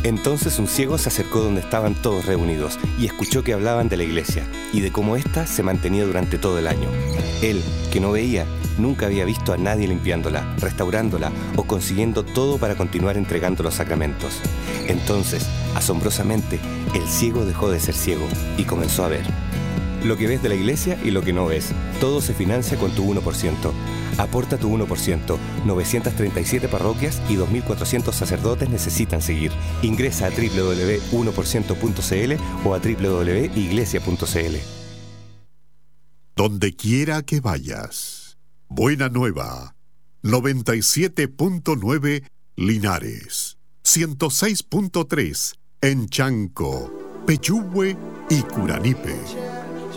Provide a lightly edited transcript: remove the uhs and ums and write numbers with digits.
Entonces un ciego se acercó donde estaban todos reunidos y escuchó que hablaban de la iglesia y de cómo ésta se mantenía durante todo el año. Él, que no veía, nunca había visto a nadie limpiándola, restaurándola o consiguiendo todo para continuar entregando los sacramentos. Entonces, asombrosamente, el ciego dejó de ser ciego y comenzó a ver. Lo que ves de la iglesia y lo que no ves, todo se financia con tu 1%. Aporta tu 1%. 937 parroquias y 2.400 sacerdotes necesitan seguir. Ingresa a www.1%.cl o a www.iglesia.cl. Donde quiera que vayas. Buena Nueva. 97.9 Linares. 106.3 en Chanco, Pechúgue y Curanipe.